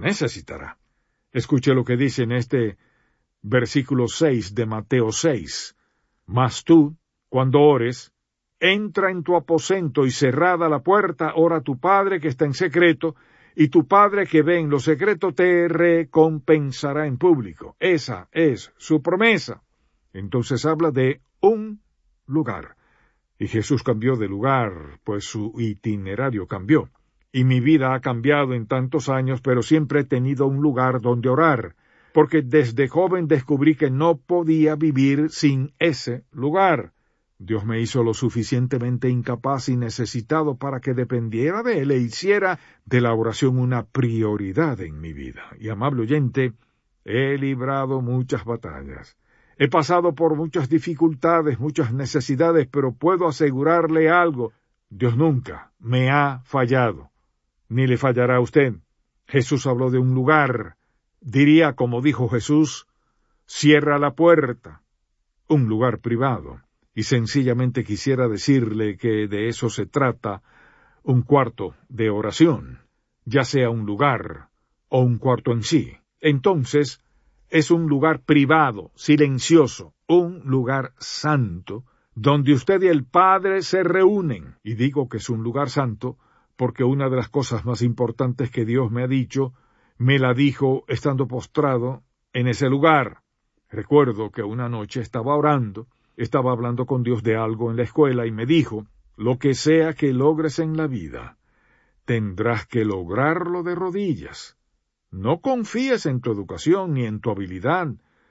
necesitará. Escuche lo que dice en este versículo 6 de Mateo 6. Mas tú, cuando ores, entra en tu aposento y cerrada la puerta, ora a tu Padre que está en secreto, y tu Padre que ve en lo secreto te recompensará en público. Esa es su promesa. Entonces habla de un lugar. Y Jesús cambió de lugar, pues su itinerario cambió. Y mi vida ha cambiado en tantos años, pero siempre he tenido un lugar donde orar, porque desde joven descubrí que no podía vivir sin ese lugar. Dios me hizo lo suficientemente incapaz y necesitado para que dependiera de Él e hiciera de la oración una prioridad en mi vida. Y, amable oyente, he librado muchas batallas. He pasado por muchas dificultades, muchas necesidades, pero puedo asegurarle algo. Dios nunca me ha fallado, ni le fallará a usted. Jesús habló de un lugar. Diría, como dijo Jesús, cierra la puerta. Un lugar privado. Y sencillamente quisiera decirle que de eso se trata un cuarto de oración, ya sea un lugar o un cuarto en sí. Entonces, es un lugar privado, silencioso, un lugar santo, donde usted y el Padre se reúnen. Y digo que es un lugar santo porque una de las cosas más importantes que Dios me ha dicho, me la dijo estando postrado en ese lugar. Recuerdo que una noche estaba orando, estaba hablando con Dios de algo en la escuela y me dijo, lo que sea que logres en la vida, tendrás que lograrlo de rodillas. No confíes en tu educación ni en tu habilidad,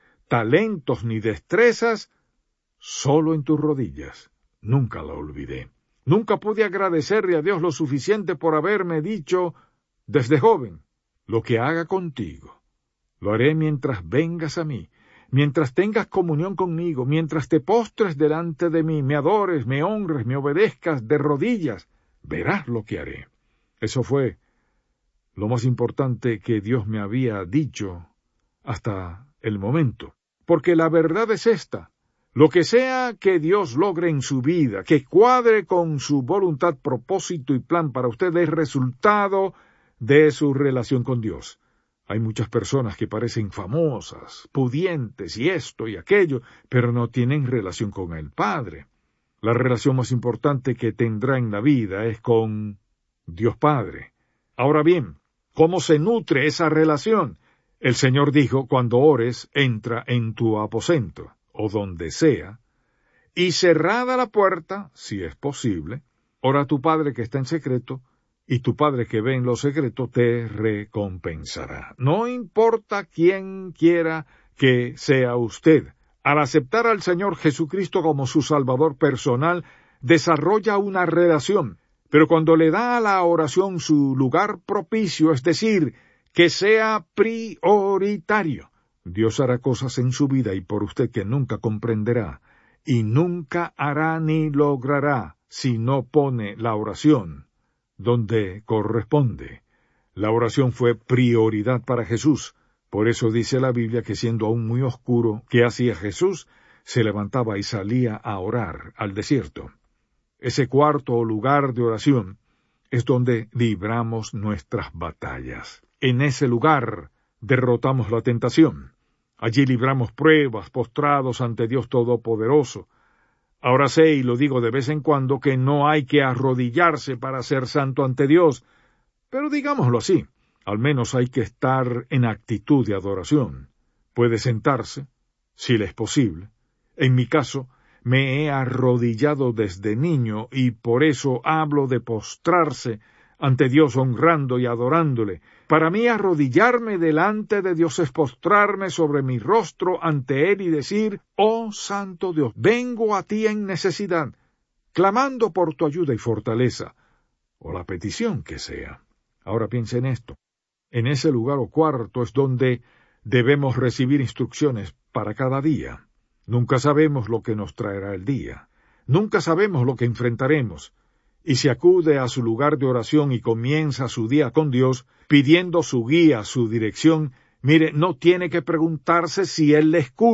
talentos ni destrezas, solo en tus rodillas. Nunca la olvidé. Nunca pude agradecerle a Dios lo suficiente por haberme dicho desde joven, lo que haga contigo, lo haré mientras vengas a mí. Mientras tengas comunión conmigo, mientras te postres delante de mí, me adores, me honres, me obedezcas de rodillas, verás lo que haré. Eso fue lo más importante que Dios me había dicho hasta el momento. Porque la verdad es esta, lo que sea que Dios logre en su vida, que cuadre con su voluntad, propósito y plan para usted, es resultado de su relación con Dios. Hay muchas personas que parecen famosas, pudientes y esto y aquello, pero no tienen relación con el Padre. La relación más importante que tendrá en la vida es con Dios Padre. Ahora bien, ¿cómo se nutre esa relación? El Señor dijo, cuando ores, entra en tu aposento, o donde sea, y cerrada la puerta, si es posible, ora a tu Padre que está en secreto, y tu Padre que ve en lo secreto te recompensará. No importa quién quiera que sea usted. Al aceptar al Señor Jesucristo como su Salvador personal, desarrolla una relación. Pero cuando le da a la oración su lugar propicio, es decir, que sea prioritario, Dios hará cosas en su vida y por usted que nunca comprenderá, y nunca hará ni logrará si no pone la oración donde corresponde. La oración fue prioridad para Jesús. Por eso dice la Biblia que siendo aún muy oscuro, ¿qué hacía Jesús? Se levantaba y salía a orar al desierto. Ese cuarto o lugar de oración es donde libramos nuestras batallas. En ese lugar derrotamos la tentación. Allí libramos pruebas, postrados ante Dios Todopoderoso. Ahora sé, y lo digo de vez en cuando, que no hay que arrodillarse para ser santo ante Dios, pero digámoslo así, al menos hay que estar en actitud de adoración. Puede sentarse, si le es posible. En mi caso, me he arrodillado desde niño y por eso hablo de postrarse ante Dios honrando y adorándole. Para mí arrodillarme delante de Dios es postrarme sobre mi rostro ante Él y decir, oh Santo Dios, vengo a ti en necesidad, clamando por tu ayuda y fortaleza, o la petición que sea. Ahora piense en esto. En ese lugar o cuarto es donde debemos recibir instrucciones para cada día. Nunca sabemos lo que nos traerá el día. Nunca sabemos lo que enfrentaremos. Y si acude a su lugar de oración y comienza su día con Dios, pidiendo su guía, su dirección, mire, no tiene que preguntarse si Él le escucha.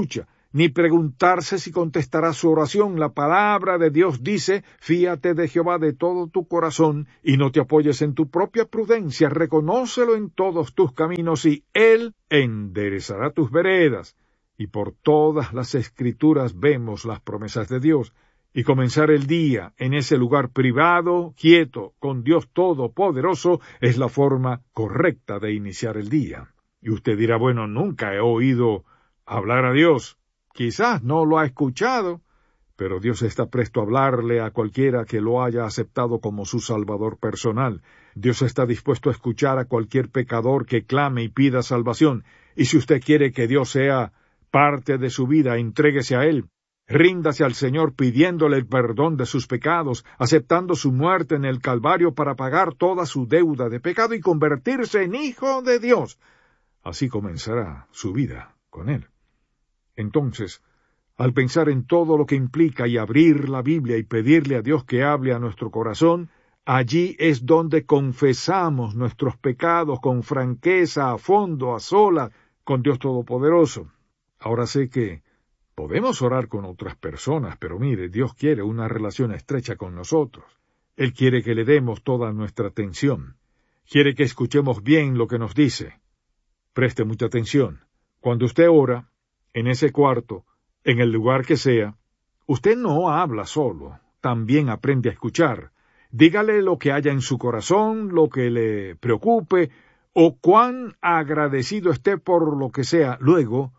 ni preguntarse si contestará su oración. La palabra de Dios dice, fíate de Jehová de todo tu corazón, y no te apoyes en tu propia prudencia, reconócelo en todos tus caminos, y Él enderezará tus veredas. Y por todas las Escrituras vemos las promesas de Dios, y comenzar el día en ese lugar privado, quieto, con Dios Todopoderoso, es la forma correcta de iniciar el día. Y usted dirá, bueno, nunca he oído hablar a Dios. Quizás no lo ha escuchado, pero Dios está presto a hablarle a cualquiera que lo haya aceptado como su Salvador personal. Dios está dispuesto a escuchar a cualquier pecador que clame y pida salvación. Y si usted quiere que Dios sea parte de su vida, entréguese a Él. Ríndase al Señor pidiéndole el perdón de sus pecados, aceptando su muerte en el Calvario para pagar toda su deuda de pecado y convertirse en hijo de Dios. Así comenzará su vida con Él. Entonces, al pensar en todo lo que implica y abrir la Biblia y pedirle a Dios que hable a nuestro corazón, allí es donde confesamos nuestros pecados con franqueza, a fondo, a solas, con Dios Todopoderoso. Ahora sé que podemos orar con otras personas, pero mire, Dios quiere una relación estrecha con nosotros. Él quiere que le demos toda nuestra atención. Quiere que escuchemos bien lo que nos dice. Preste mucha atención. Cuando usted ora, en ese cuarto, en el lugar que sea, usted no habla solo, también aprende a escuchar. Dígale lo que haya en su corazón, lo que le preocupe, o cuán agradecido esté por lo que sea. Luego,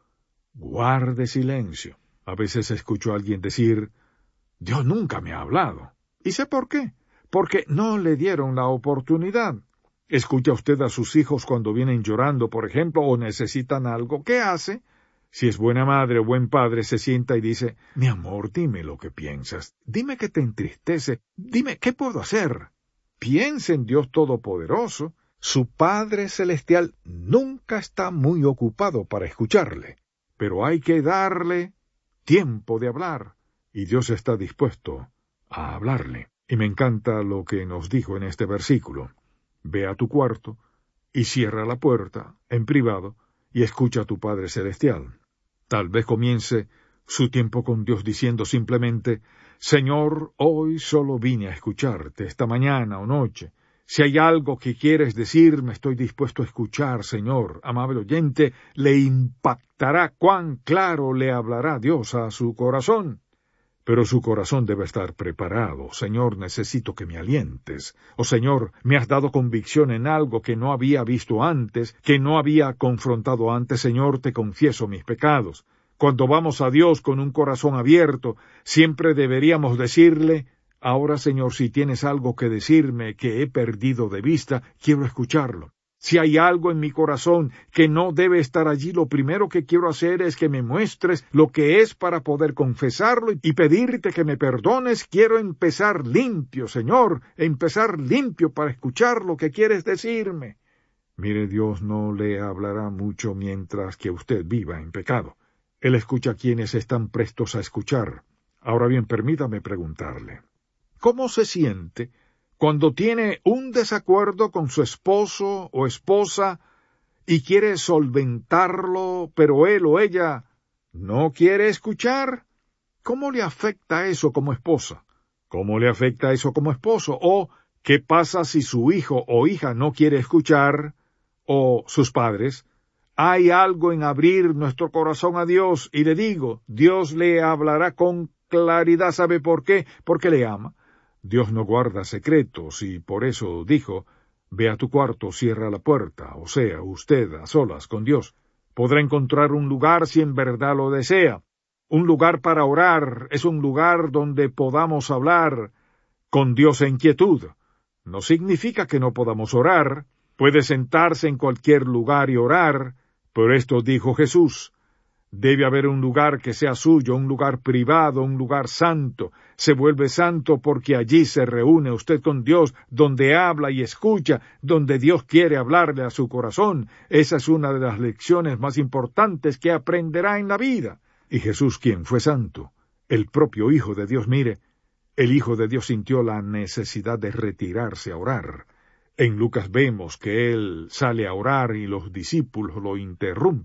guarde silencio. A veces escucho a alguien decir, Dios nunca me ha hablado. ¿Y sé por qué? Porque no le dieron la oportunidad. ¿Escucha usted a sus hijos cuando vienen llorando, por ejemplo, o necesitan algo? ¿Qué hace? Si es buena madre o buen padre, se sienta y dice, mi amor, dime lo que piensas, dime qué te entristece, dime qué puedo hacer. Piense en Dios Todopoderoso. Su Padre Celestial nunca está muy ocupado para escucharle, pero hay que darle tiempo de hablar, y Dios está dispuesto a hablarle. Y me encanta lo que nos dijo en este versículo. Ve a tu cuarto y cierra la puerta en privado y escucha a tu Padre Celestial. Tal vez comience su tiempo con Dios diciendo simplemente, Señor, hoy solo vine a escucharte esta mañana o noche. Si hay algo que quieres decirme, estoy dispuesto a escuchar, Señor. Amable oyente, le impactará cuán claro le hablará Dios a su corazón. Pero su corazón debe estar preparado. Señor, necesito que me alientes. O Señor, me has dado convicción en algo que no había visto antes, que no había confrontado antes. Señor, te confieso mis pecados. Cuando vamos a Dios con un corazón abierto, siempre deberíamos decirle, ahora Señor, si tienes algo que decirme que he perdido de vista, quiero escucharlo. Si hay algo en mi corazón que no debe estar allí, lo primero que quiero hacer es que me muestres lo que es para poder confesarlo y pedirte que me perdones. Quiero empezar limpio, Señor, empezar limpio para escuchar lo que quieres decirme. Mire, Dios no le hablará mucho mientras que usted viva en pecado. Él escucha a quienes están prestos a escuchar. Ahora bien, permítame preguntarle, ¿cómo se siente cuando tiene un desacuerdo con su esposo o esposa y quiere solventarlo, pero él o ella no quiere escuchar? ¿Cómo le afecta eso como esposa? ¿Cómo le afecta eso como esposo? ¿O qué pasa si su hijo o hija no quiere escuchar? ¿O sus padres? Hay algo en abrir nuestro corazón a Dios, y le digo, Dios le hablará con claridad. ¿Sabe por qué? Porque le ama. Dios no guarda secretos, y por eso dijo, ve a tu cuarto, cierra la puerta, o sea, usted a solas con Dios. Podrá encontrar un lugar si en verdad lo desea. Un lugar para orar es un lugar donde podamos hablar con Dios en quietud. No significa que no podamos orar. Puede sentarse en cualquier lugar y orar, pero esto dijo Jesús. Debe haber un lugar que sea suyo, un lugar privado, un lugar santo. Se vuelve santo porque allí se reúne usted con Dios, donde habla y escucha, donde Dios quiere hablarle a su corazón. Esa es una de las lecciones más importantes que aprenderá en la vida. Y Jesús, quien fue santo, el propio Hijo de Dios, mire, el Hijo de Dios sintió la necesidad de retirarse a orar. En Lucas vemos que él sale a orar y los discípulos lo interrumpen.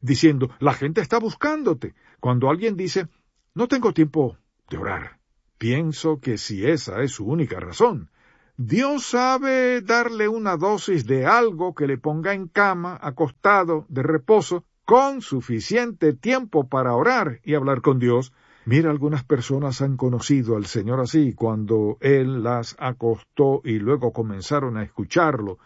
diciendo, la gente está buscándote. Cuando alguien dice, no tengo tiempo de orar, pienso que si esa es su única razón, Dios sabe darle una dosis de algo que le ponga en cama, acostado, de reposo, con suficiente tiempo para orar y hablar con Dios. Mira, algunas personas han conocido al Señor así, cuando Él las acostó y luego comenzaron a escucharlo,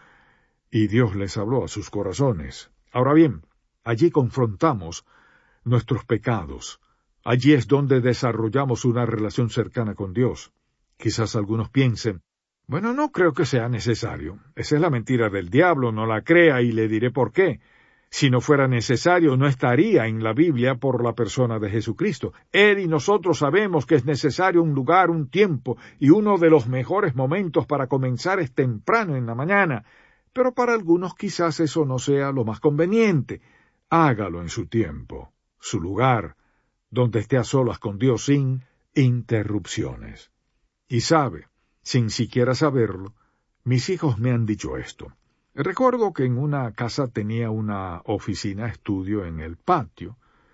y Dios les habló a sus corazones. Ahora bien, allí confrontamos nuestros pecados. Allí es donde desarrollamos una relación cercana con Dios. Quizás algunos piensen, bueno, no creo que sea necesario. Esa es la mentira del diablo, no la crea y le diré por qué. Si no fuera necesario, no estaría en la Biblia por la persona de Jesucristo. Él y nosotros sabemos que es necesario un lugar, un tiempo, y uno de los mejores momentos para comenzar es temprano en la mañana. Pero para algunos quizás eso no sea lo más conveniente. Hágalo en su tiempo, su lugar, donde esté a solas con Dios sin interrupciones. Y sabe, sin siquiera saberlo, mis hijos me han dicho esto. Recuerdo que en una casa tenía una oficina estudio en el patio,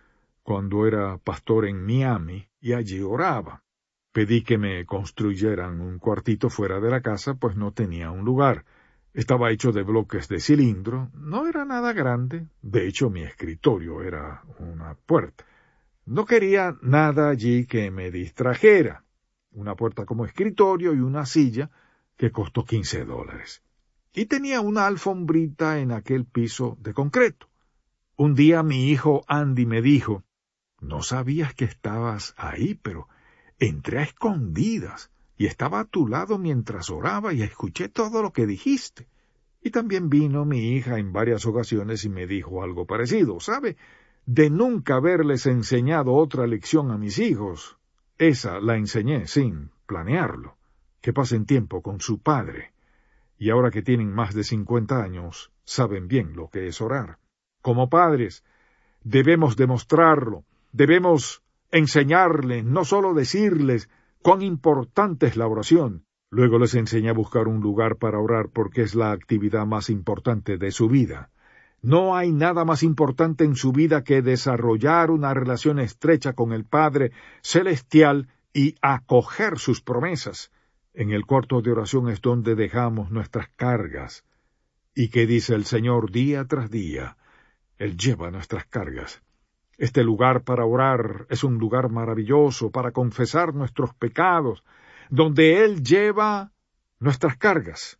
cuando era pastor en Miami, y allí oraba. Pedí que me construyeran un cuartito fuera de la casa, pues no tenía un lugar. Estaba hecho de bloques de cilindro, no era nada grande, de hecho mi escritorio era una puerta. No quería nada allí que me distrajera, una puerta como escritorio y una silla que costó $15. Y tenía una alfombrita en aquel piso de concreto. Un día mi hijo Andy me dijo, no sabías que estabas ahí, pero entré a escondidas y estaba a tu lado mientras oraba y escuché todo lo que dijiste. Y también vino mi hija en varias ocasiones y me dijo algo parecido. ¿Sabe? De nunca haberles enseñado otra lección a mis hijos, esa la enseñé sin planearlo, que pasen tiempo con su padre. Y ahora que tienen más de 50 años, saben bien lo que es orar. Como padres, debemos demostrarlo, debemos enseñarles, no solo decirles cuán importante es la oración. Luego les enseñé a buscar un lugar para orar porque es la actividad más importante de su vida. No hay nada más importante en su vida que desarrollar una relación estrecha con el Padre Celestial y acoger sus promesas. En el cuarto de oración es donde dejamos nuestras cargas. ¿Y qué dice el Señor día tras día? Él lleva nuestras cargas. Este lugar para orar es un lugar maravilloso para confesar nuestros pecados, donde Él lleva nuestras cargas,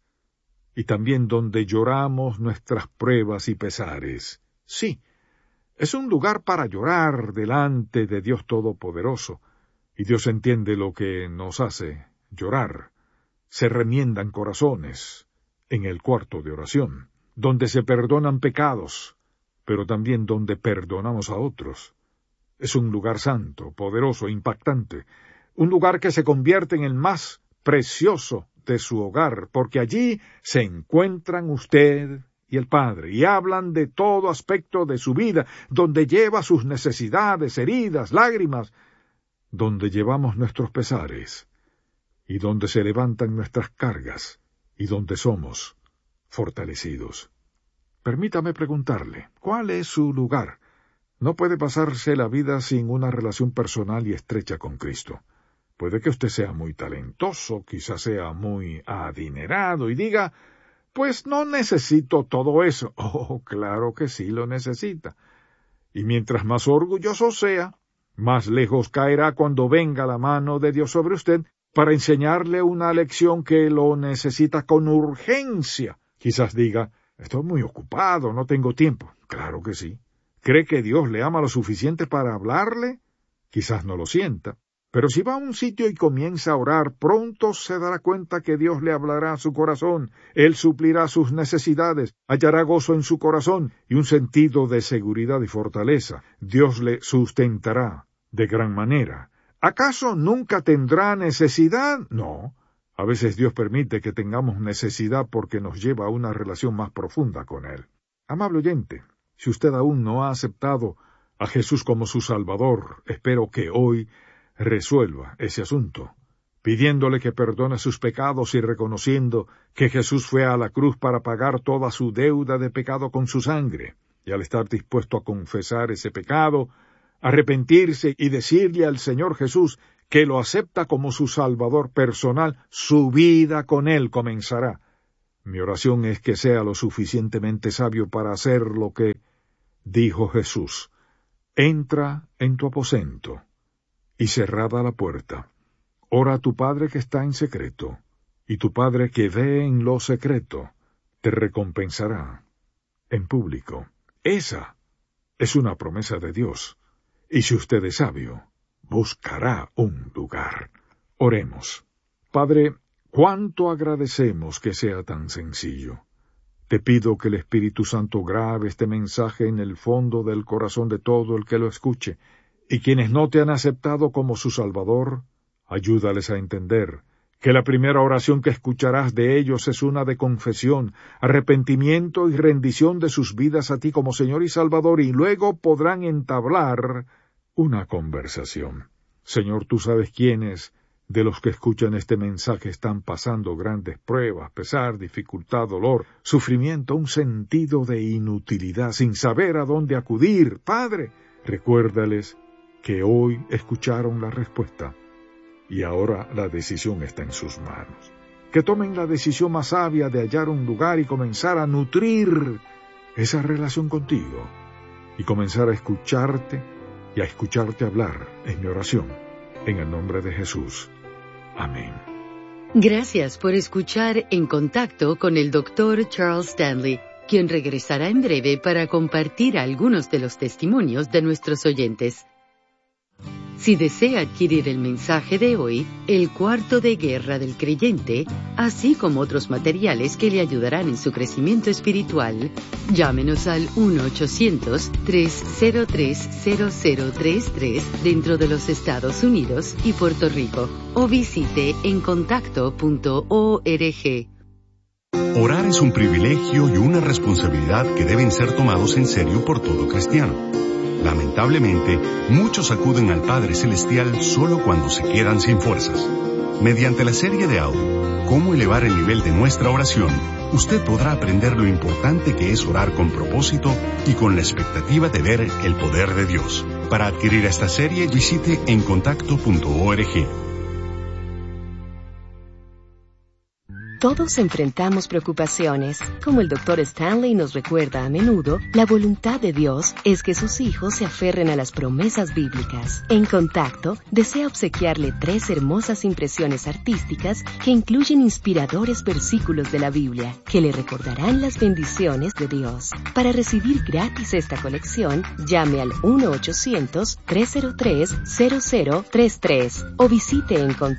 y también donde lloramos nuestras pruebas y pesares. Sí, es un lugar para llorar delante de Dios Todopoderoso, y Dios entiende lo que nos hace llorar. Se remiendan corazones en el cuarto de oración, donde se perdonan pecados, pero también donde perdonamos a otros. Es un lugar santo, poderoso, impactante, un lugar que se convierte en el más precioso de su hogar, porque allí se encuentran usted y el Padre, y hablan de todo aspecto de su vida, donde lleva sus necesidades, heridas, lágrimas, donde llevamos nuestros pesares, y donde se levantan nuestras cargas, y donde somos fortalecidos. Permítame preguntarle, ¿cuál es su lugar? No puede pasarse la vida sin una relación personal y estrecha con Cristo. Puede que usted sea muy talentoso, quizás sea muy adinerado y diga, pues no necesito todo eso. Oh, claro que sí lo necesita. Y mientras más orgulloso sea, más lejos caerá cuando venga la mano de Dios sobre usted para enseñarle una lección que lo necesita con urgencia. Quizás diga, estoy muy ocupado, no tengo tiempo. Claro que sí. ¿Cree que Dios le ama lo suficiente para hablarle? Quizás no lo sienta. Pero si va a un sitio y comienza a orar, pronto se dará cuenta que Dios le hablará a su corazón. Él suplirá sus necesidades, hallará gozo en su corazón y un sentido de seguridad y fortaleza. Dios le sustentará de gran manera. ¿Acaso nunca tendrá necesidad? No. A veces Dios permite que tengamos necesidad porque nos lleva a una relación más profunda con Él. Amable oyente, si usted aún no ha aceptado a Jesús como su Salvador, espero que hoy resuelva ese asunto, pidiéndole que perdone sus pecados y reconociendo que Jesús fue a la cruz para pagar toda su deuda de pecado con su sangre. Y al estar dispuesto a confesar ese pecado, arrepentirse y decirle al Señor Jesús que lo acepta como su Salvador personal, su vida con Él comenzará. Mi oración es que sea lo suficientemente sabio para hacer lo que dijo Jesús. Entra en tu aposento, y cerrada la puerta, ora a tu Padre que está en secreto, y tu Padre que ve en lo secreto, te recompensará en público. Esa es una promesa de Dios, y si usted es sabio, buscará un lugar. Oremos. Padre, cuánto agradecemos que sea tan sencillo. Te pido que el Espíritu Santo grabe este mensaje en el fondo del corazón de todo el que lo escuche, y quienes no te han aceptado como su Salvador, ayúdales a entender que la primera oración que escucharás de ellos es una de confesión, arrepentimiento y rendición de sus vidas a ti como Señor y Salvador, y luego podrán entablar una conversación. Señor, tú sabes quiénes de los que escuchan este mensaje están pasando grandes pruebas, pesar, dificultad, dolor, sufrimiento, un sentido de inutilidad, sin saber a dónde acudir. Padre, recuérdales que hoy escucharon la respuesta y ahora la decisión está en sus manos. Que tomen la decisión más sabia de hallar un lugar y comenzar a nutrir esa relación contigo y comenzar a escucharte y a escucharte hablar en mi oración. En el nombre de Jesús. Amén. Gracias por escuchar En Contacto con el Dr. Charles Stanley, quien regresará en breve para compartir algunos de los testimonios de nuestros oyentes. Si desea adquirir el mensaje de hoy, El cuarto de guerra del creyente, así como otros materiales que le ayudarán en su crecimiento espiritual, llámenos al 1-800-303-0033 dentro de los Estados Unidos y Puerto Rico, o visite encontacto.org. Orar es un privilegio y una responsabilidad que deben ser tomados en serio por todo cristiano. Lamentablemente, muchos acuden al Padre Celestial solo cuando se quedan sin fuerzas. Mediante la serie de audio, Cómo elevar el nivel de nuestra oración, usted podrá aprender lo importante que es orar con propósito y con la expectativa de ver el poder de Dios. Para adquirir esta serie, visite encontacto.org. Todos enfrentamos preocupaciones. Como el Dr. Stanley nos recuerda a menudo, la voluntad de Dios es que sus hijos se aferren a las promesas bíblicas. En Contacto, desea obsequiarle 3 hermosas impresiones artísticas que incluyen inspiradores versículos de la Biblia, que le recordarán las bendiciones de Dios. Para recibir gratis esta colección, llame al 1-800-303-0033 o visite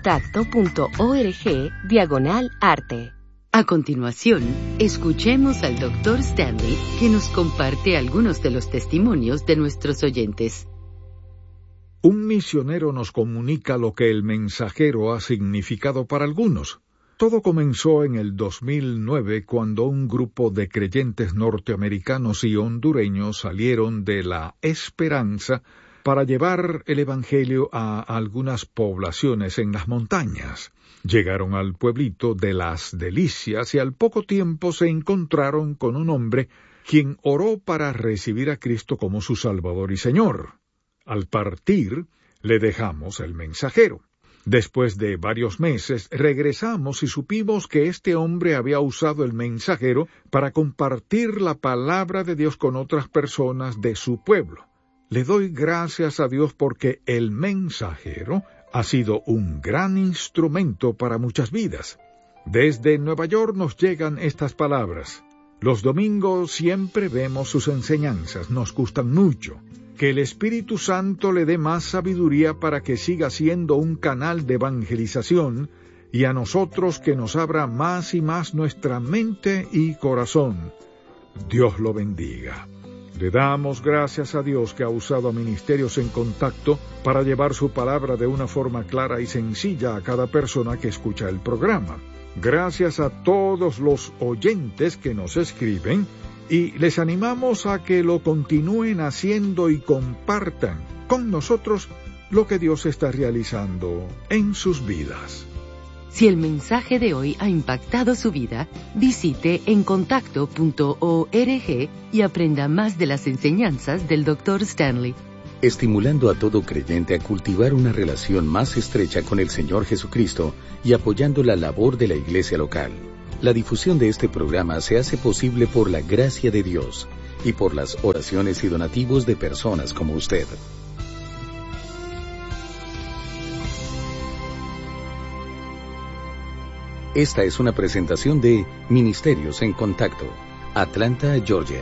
encontacto.org/arte. A continuación, escuchemos al Dr. Stanley, que nos comparte algunos de los testimonios de nuestros oyentes. Un misionero nos comunica lo que el mensajero ha significado para algunos. Todo comenzó en el 2009 cuando un grupo de creyentes norteamericanos y hondureños salieron de La Esperanza para llevar el Evangelio a algunas poblaciones en las montañas. Llegaron al pueblito de Las Delicias y al poco tiempo se encontraron con un hombre quien oró para recibir a Cristo como su Salvador y Señor. Al partir, le dejamos el mensajero. Después de varios meses, regresamos y supimos que este hombre había usado el mensajero para compartir la palabra de Dios con otras personas de su pueblo. Le doy gracias a Dios porque el mensajero ha sido un gran instrumento para muchas vidas. Desde Nueva York nos llegan estas palabras. Los domingos siempre vemos sus enseñanzas, nos gustan mucho. Que el Espíritu Santo le dé más sabiduría para que siga siendo un canal de evangelización y a nosotros que nos abra más y más nuestra mente y corazón. Dios lo bendiga. Le damos gracias a Dios que ha usado a Ministerios en Contacto para llevar su palabra de una forma clara y sencilla a cada persona que escucha el programa. Gracias a todos los oyentes que nos escriben y les animamos a que lo continúen haciendo y compartan con nosotros lo que Dios está realizando en sus vidas. Si el mensaje de hoy ha impactado su vida, visite encontacto.org y aprenda más de las enseñanzas del Dr. Stanley. Estimulando a todo creyente a cultivar una relación más estrecha con el Señor Jesucristo y apoyando la labor de la iglesia local. La difusión de este programa se hace posible por la gracia de Dios y por las oraciones y donativos de personas como usted. Esta es una presentación de Ministerios en Contacto, Atlanta, Georgia.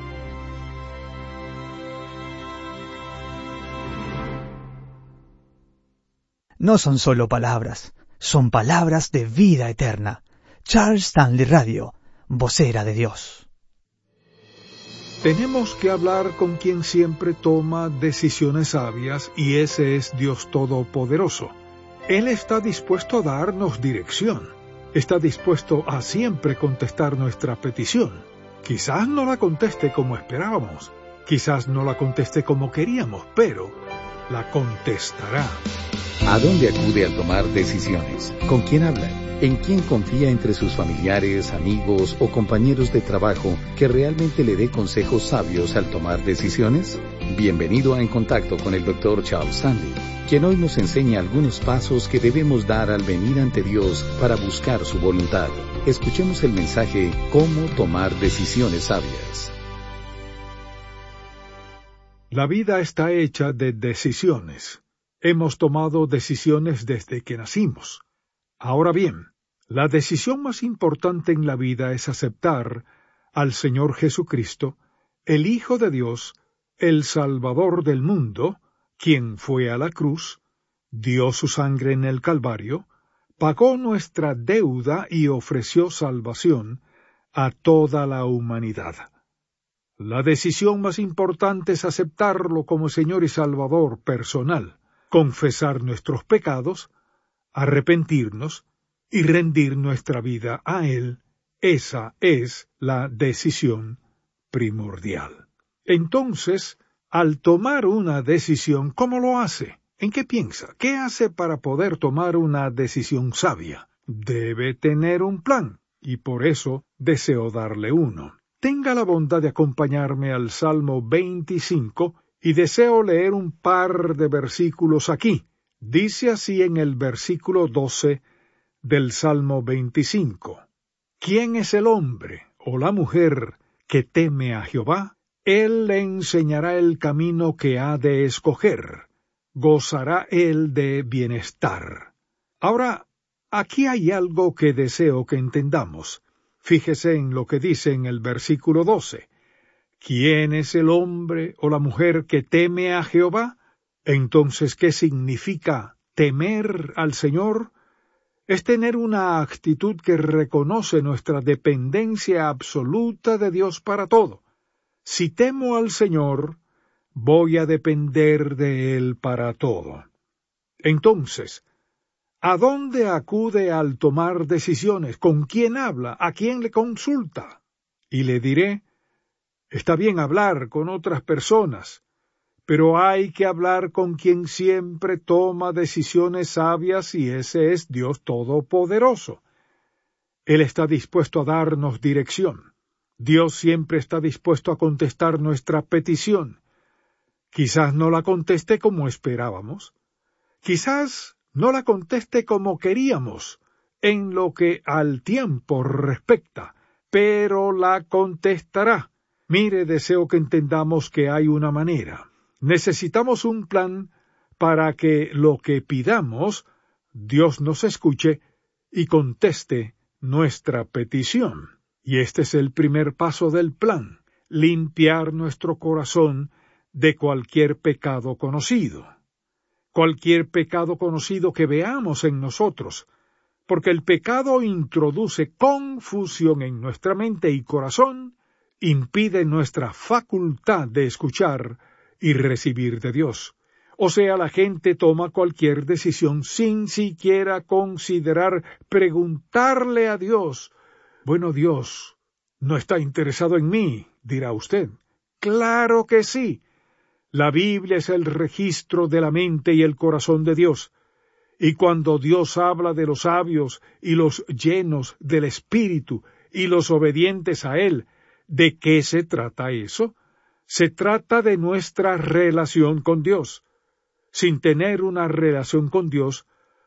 No son solo palabras, son palabras de vida eterna. Charles Stanley Radio, vocera de Dios. Tenemos que hablar con quien siempre toma decisiones sabias, y ese es Dios Todopoderoso. Él está dispuesto a darnos dirección. Está dispuesto a siempre contestar nuestra petición. Quizás no la conteste como esperábamos, quizás no la conteste como queríamos, pero la contestará. ¿A dónde acude al tomar decisiones? ¿Con quién habla? ¿En quién confía entre sus familiares, amigos o compañeros de trabajo que realmente le dé consejos sabios al tomar decisiones? Bienvenido a En Contacto con el Dr. Charles Stanley, quien hoy nos enseña algunos pasos que debemos dar al venir ante Dios para buscar su voluntad. Escuchemos el mensaje ¿Cómo tomar decisiones sabias? La vida está hecha de decisiones. Hemos tomado decisiones desde que nacimos. Ahora bien, la decisión más importante en la vida es aceptar al Señor Jesucristo, el Hijo de Dios, el Salvador del mundo, quien fue a la cruz, dio su sangre en el Calvario, pagó nuestra deuda y ofreció salvación a toda la humanidad. La decisión más importante es aceptarlo como Señor y Salvador personal, confesar nuestros pecados, arrepentirnos y rendir nuestra vida a Él. Esa es la decisión primordial. Entonces, al tomar una decisión, ¿cómo lo hace? ¿En qué piensa? ¿Qué hace para poder tomar una decisión sabia? Debe tener un plan, y por eso deseo darle uno. Tenga la bondad de acompañarme al Salmo 25, y deseo leer un par de versículos aquí. Dice así en el versículo 12 del Salmo 25. ¿Quién es el hombre o la mujer que teme a Jehová? Él le enseñará el camino que ha de escoger. Gozará él de bienestar. Ahora, aquí hay algo que deseo que entendamos. Fíjese en lo que dice en el versículo 12. ¿Quién es el hombre o la mujer que teme a Jehová? Entonces, ¿qué significa temer al Señor? Es tener una actitud que reconoce nuestra dependencia absoluta de Dios para todo. Si temo al Señor, voy a depender de Él para todo. Entonces, ¿a dónde acude al tomar decisiones? ¿Con quién habla? ¿A quién le consulta? Y le diré, está bien hablar con otras personas, pero hay que hablar con quien siempre toma decisiones sabias, y ese es Dios Todopoderoso. Él está dispuesto a darnos dirección. Dios siempre está dispuesto a contestar nuestra petición. Quizás no la conteste como esperábamos. Quizás no la conteste como queríamos, en lo que al tiempo respecta, pero la contestará. Mire, deseo que entendamos que hay una manera. Necesitamos un plan para que lo que pidamos, Dios nos escuche y conteste nuestra petición. Y este es el primer paso del plan, limpiar nuestro corazón de cualquier pecado conocido. Cualquier pecado conocido que veamos en nosotros, porque el pecado introduce confusión en nuestra mente y corazón, impide nuestra facultad de escuchar y recibir de Dios. O sea, la gente toma cualquier decisión sin siquiera considerar preguntarle a Dios. Bueno, Dios no está interesado en mí, dirá usted. ¡Claro que sí! La Biblia es el registro de la mente y el corazón de Dios, Y cuando Dios habla de los sabios y los llenos del Espíritu y los obedientes a Él, ¿de qué se trata eso? Se trata de nuestra relación con Dios. Sin tener una relación con Dios,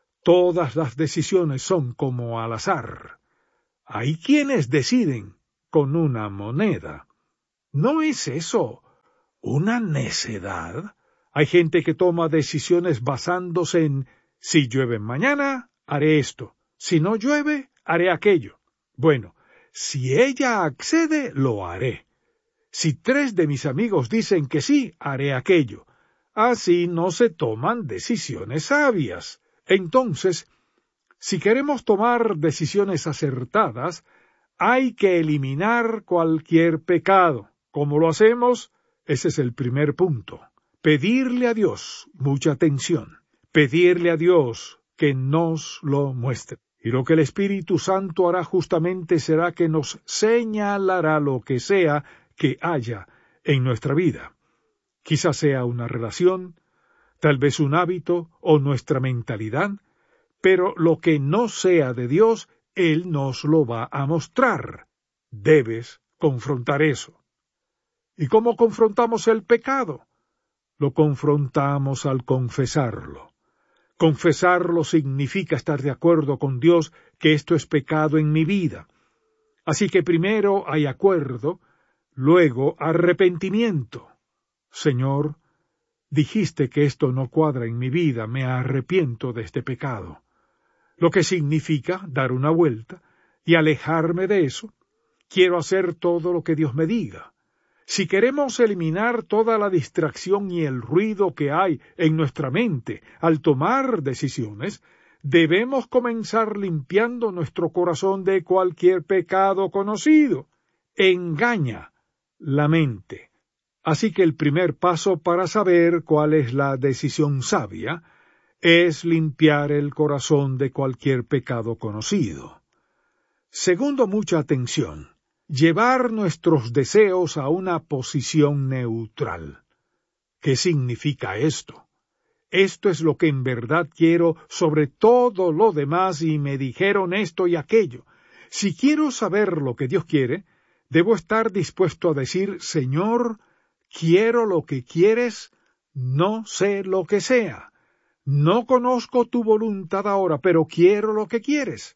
todas las decisiones son como al azar. Hay quienes deciden con una moneda. ¿No es eso una necedad? Hay gente que toma decisiones basándose en: si llueve mañana, haré esto. Si no llueve, haré aquello. Bueno, si ella accede, lo haré. Si 3 de mis amigos dicen que sí, haré aquello. Así no se toman decisiones sabias. Entonces, si queremos tomar decisiones acertadas, hay que eliminar cualquier pecado. ¿Cómo lo hacemos? Ese es el primer punto. Pedirle a Dios mucha atención. Pedirle a Dios que nos lo muestre. Y lo que el Espíritu Santo hará justamente será que nos señalará lo que sea que haya en nuestra vida. Quizás sea una relación, tal vez un hábito o nuestra mentalidad, pero lo que no sea de Dios, Él nos lo va a mostrar. Debes confrontar eso. ¿Y cómo confrontamos el pecado? Lo confrontamos al confesarlo. Confesarlo significa estar de acuerdo con Dios que esto es pecado en mi vida. Así que primero hay acuerdo, luego arrepentimiento. Señor, dijiste que esto no cuadra en mi vida, me arrepiento de este pecado. Lo que significa dar una vuelta y alejarme de eso. Quiero hacer todo lo que Dios me diga. Si queremos eliminar toda la distracción y el ruido que hay en nuestra mente al tomar decisiones, debemos comenzar limpiando nuestro corazón de cualquier pecado conocido. Engaña la mente. Así que el primer paso para saber cuál es la decisión sabia es limpiar el corazón de cualquier pecado conocido. Segundo, mucha atención. Llevar nuestros deseos a una posición neutral. ¿Qué significa esto? Esto es lo que en verdad quiero sobre todo lo demás y me dijeron esto y aquello. Si quiero saber lo que Dios quiere, debo estar dispuesto a decir: Señor, quiero lo que quieres, no sé lo que sea. No conozco tu voluntad ahora, pero quiero lo que quieres.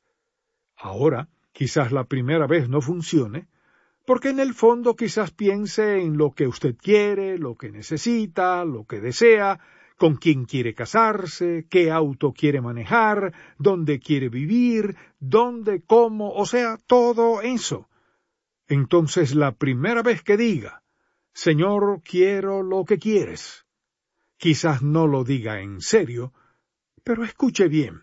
Ahora, quizás la primera vez no funcione, porque en el fondo quizás piense en lo que usted quiere, lo que necesita, lo que desea, con quién quiere casarse, qué auto quiere manejar, dónde quiere vivir, dónde, cómo, o sea, todo eso. Entonces la primera vez que diga: Señor, quiero lo que quieres, quizás no lo diga en serio, pero escuche bien.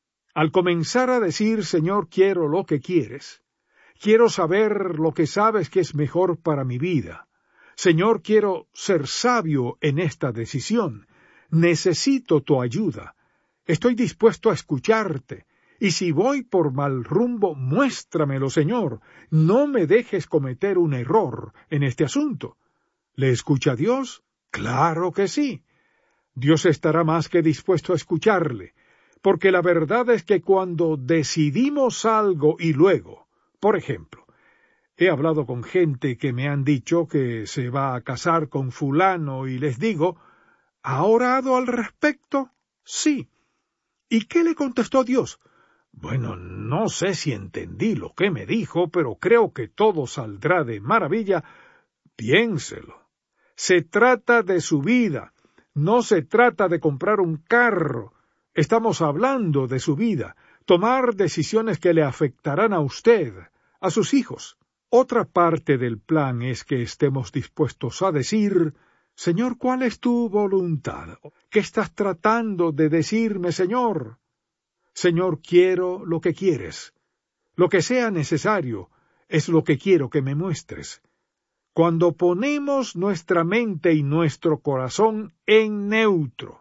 Al comenzar a decir: Señor, quiero lo que quieres, quiero saber lo que sabes que es mejor para mi vida. Señor, quiero ser sabio en esta decisión. Necesito tu ayuda. Estoy dispuesto a escucharte. Y si voy por mal rumbo, muéstramelo, Señor. No me dejes cometer un error en este asunto. ¿Le escucha Dios? Claro que sí. Dios estará más que dispuesto a escucharle, porque la verdad es que cuando decidimos algo y luego, por ejemplo, he hablado con gente que me han dicho que se va a casar con fulano y les digo: ¿ha orado al respecto? Sí. ¿Y qué le contestó Dios? Bueno, no sé si entendí lo que me dijo, pero creo que todo saldrá de maravilla. Piénselo. Se trata de su vida. No se trata de comprar un carro. Estamos hablando de su vida. Tomar decisiones que le afectarán a usted, a sus hijos. Otra parte del plan es que estemos dispuestos a decir: Señor, ¿cuál es tu voluntad? ¿Qué estás tratando de decirme, Señor? Señor, quiero lo que quieres. Lo que sea necesario es lo que quiero que me muestres. Cuando ponemos nuestra mente y nuestro corazón en neutro: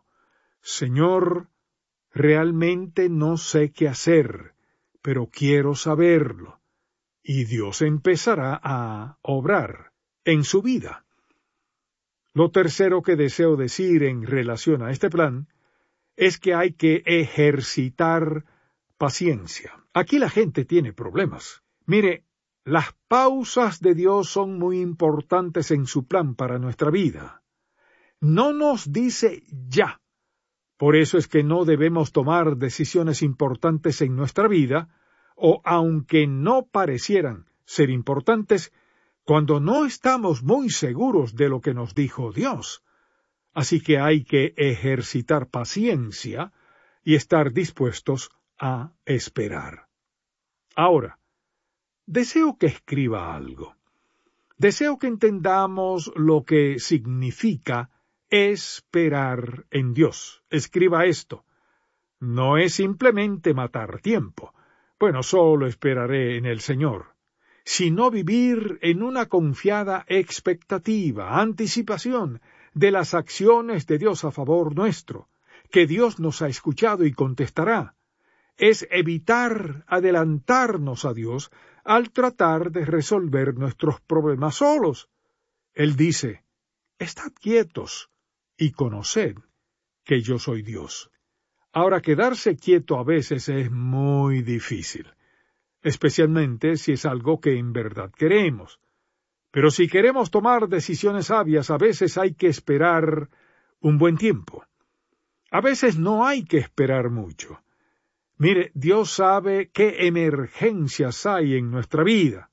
Señor, realmente no sé qué hacer, pero quiero saberlo. Y Dios empezará a obrar en su vida. Lo tercero que deseo decir en relación a este plan es que hay que ejercitar paciencia. Aquí la gente tiene problemas. Mire, las pausas de Dios son muy importantes en su plan para nuestra vida. No nos dice ya. Por eso es que no debemos tomar decisiones importantes en nuestra vida, o aunque no parecieran ser importantes, cuando no estamos muy seguros de lo que nos dijo Dios. Así que hay que ejercitar paciencia y estar dispuestos a esperar. Ahora, deseo que escriba algo. Deseo que entendamos lo que significa esperar en Dios. Escriba esto. No es simplemente matar tiempo. Bueno, solo esperaré en el Señor. Sino vivir en una confiada expectativa, anticipación de las acciones de Dios a favor nuestro, que Dios nos ha escuchado y contestará. Es evitar adelantarnos a Dios al tratar de resolver nuestros problemas solos. Él dice, estad quietos y conoced que yo soy Dios. Ahora, quedarse quieto a veces es muy difícil, especialmente si es algo que en verdad queremos. Pero si queremos tomar decisiones sabias, a veces hay que esperar un buen tiempo. A veces no hay que esperar mucho. Mire, Dios sabe qué emergencias hay en nuestra vida.